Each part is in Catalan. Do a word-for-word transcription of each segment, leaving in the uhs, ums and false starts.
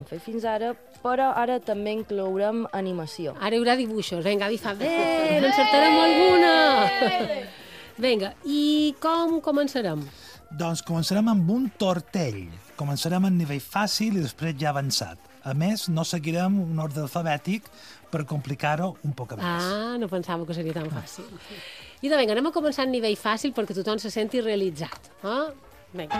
fet fins ara, però ara també inclourem animació. Ara hi haurà dibuixos. Vinga, avi fa bé, n'encertarem alguna. Vinga, i com començarem? Doncs començarem amb un tortell. Començarem en nivell fàcil i després ja avançat. A més, no seguirem un ordre alfabètic per complicar-ho un poc més. Ah, no pensava que seria tan fàcil. I de vinga, anem a començar en nivell fàcil perquè tothom se senti realitzat. Eh? Vinga.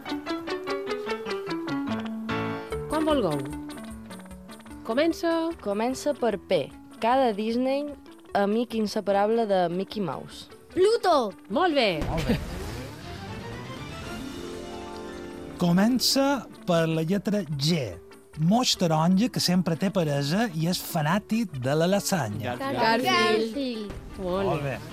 Quan vulgueu? Comença... Comença per P. Cada Disney, amic inseparable de Mickey Mouse. Pluto! Molt bé. Molt bé. Comença per la lletra G. Moix taronja que sempre té peresa i és fanàtic de la lasanya. Garfield. Molt bé.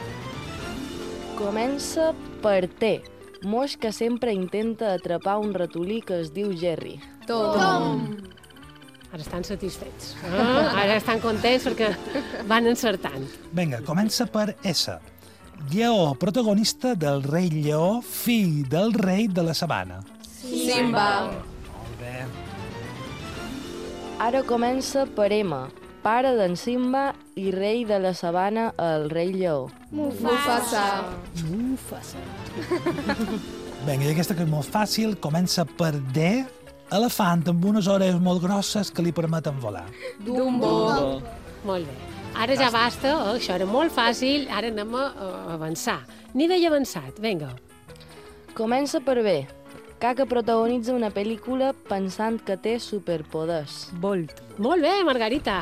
Comença per T. Moix que sempre intenta atrapar un ratolí que es diu Jerry. Tom. Ara estan satisfets. Ah, ara estan contents perquè van encertant. Vinga, comença per S. Lleó, protagonista del rei Lleó, fill del rei de la sabana. Simba. Molt bé. Ara comença per M. Pare d'en Simba i rei de la sabana, el rei Lleó. Mufasa. Mufasa. Vinga, i aquesta que és molt fàcil, comença per D. Elefant amb unes orelles molt grosses que li permeten volar. Dumbo. Molt bé. Ara ja basta, eh? Això era molt fàcil, ara anem a a avançar. Nivell avançat, vinga. Comença per B. Caca protagonitza una pel·lícula pensant que té superpoders. Bolt. Molt bé, Margarita.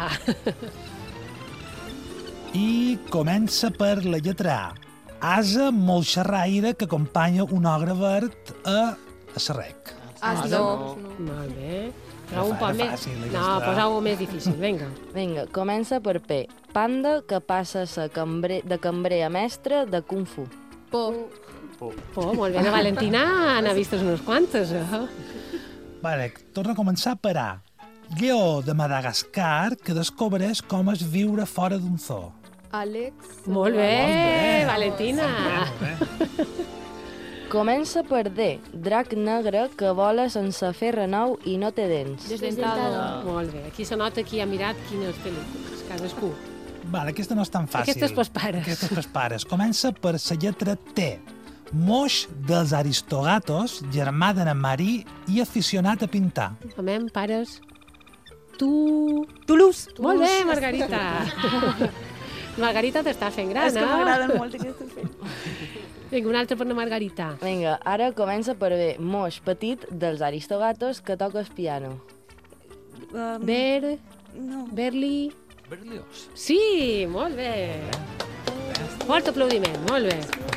I comença per la lletra A. Asa molt xerraire que acompanya un ogre verd a, a Serrec. Asno. Molt bé. Però un Era poc més... fàcil, No, aquesta. posa-ho més difícil, vinga. Vinga, comença per P. Panda que passa sa cambrer, de cambrer a mestre de Kung Fu. Po. Oh, molt bé, la Valentina n'ha vistes unes quantes, eh? Vale, torna a començar per A. Lleó de Madagascar que descobreix com és viure fora d'un zoo. Àlex. Molt bé, bé. Valentina. Molt bé. Comença per D. Drac negre que vola sense fer renou i no té dents. Desdentada. Molt bé, aquí se nota qui ha mirat quines pel·lícules, cadascú. Vale, aquesta no és tan fàcil. Aquesta és pels pares. Aquesta és pels pares. Comença per la lletra T. Moix dels Aristogatos, germà d'Anna Marí i aficionat a pintar. Amem, pares. Tu... Toulouse. Molt bé, Margarita. Margarita t'està fent gran, És que eh? m'agraden molt aquestes pel·lícules. Vinga, una altra per la Margarita. Vinga, ara comença per B. Moix petit dels Aristogatos que toca el piano. Um, Ber... no. Berli... Berlioz. Sí, molt bé. Fort aplaudiment, molt bé.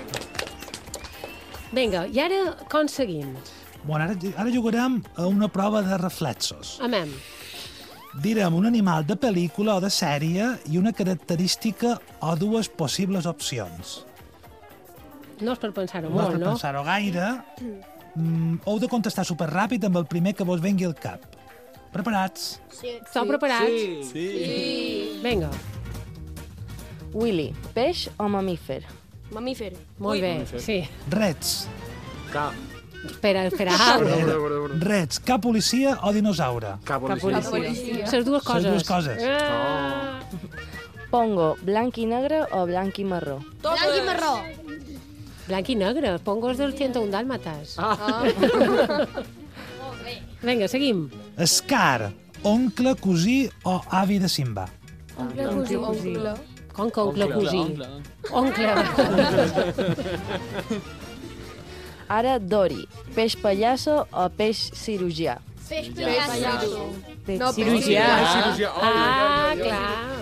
Vinga, i ara com seguim? Bueno, ara, ara jugarem a una prova de reflexos. Amem. Direm un animal de pel·lícula o de sèrie i una característica o dues possibles opcions. No és per pensar-ho No molt, has de no? pensar-ho gaire. Mm, heu de contestar superràpid amb el primer que vos vengui al cap. Preparats? Esteu preparats? Sí. Vinga, Willy, peix o mamífer? Mamífer. molt bé, sí. Rets. Cap. Espera, espera. Perdó, perdó, perdó, perdó. Rets, cap policia o dinosaure? Cap Cap policia. policia. Les dues coses. Les dues coses. Ah. Pongo, blanc i negre o blanc i marró? Blanc i marró. Blanc i negre, pongos del cent un dàlmates. Ah. Vinga, seguim. Scar, oncle, cosí o avi de Simba? Oncle, cosí. Oncle. Com que oncle cosí? Oncle. Ara Dory, peix pallasso o peix cirurgià? Peix pallasso. Peix No, cirurgià. Ah, cirurgia. Oh, Ah, ai, ai, ai.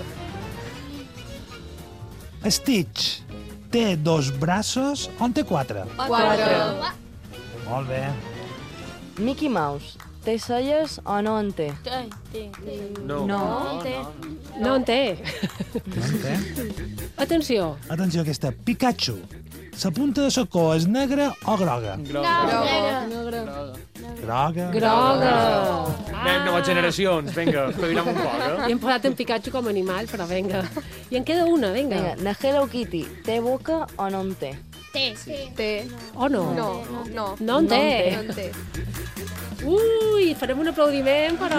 clar. Stitch, té dos braços o en té quatre? Quatre. Molt bé. Mickey Mouse, té celles o no en té? No. No. No en té. No en té. Atenció. Atenció a aquesta. Pikachu, la punta de la cua és negra o groga? Groga. Groga. Groga. Anem, noves generacions. Vinga, espavilem un poc, eh? I hem posat en Pikachu com a animal, però vinga. I en queda una, vinga. Vinga, na Hello Kitty, té boca o no en té? Té. O no? No. No. No en té. No en té. Ui, farem un aplaudiment, però...